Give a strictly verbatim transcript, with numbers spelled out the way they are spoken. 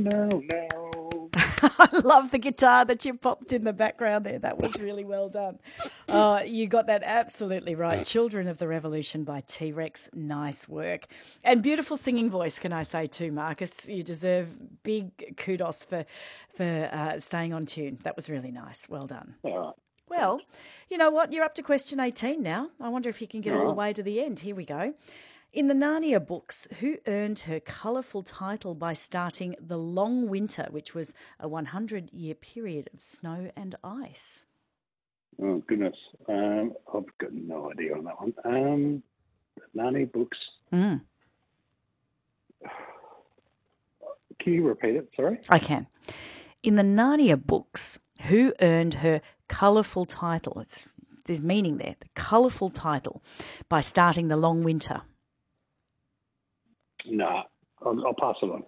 no, no. I love the guitar that you popped in the background there. That was really well done. Uh, you got that absolutely right. Children of the Revolution by T-Rex. Nice work. And beautiful singing voice, can I say too, Marcus. You deserve big kudos for, for uh, staying on tune. That was really nice. Well done. All right. Well, you know what? You're up to question eighteen now. I wonder if you can get all, All the right. way to the end. Here we go. In the Narnia books, who earned her colourful title by starting the Long Winter, which was a hundred-year period of snow and ice? Oh, goodness. Um, I've got no idea on that one. Um, the Narnia books. Mm. Can you repeat it? Sorry? I can. In the Narnia books, who earned her colourful title? It's, there's meaning there. The colourful title by starting the Long Winter. Nah, I'll, I'll pass it on.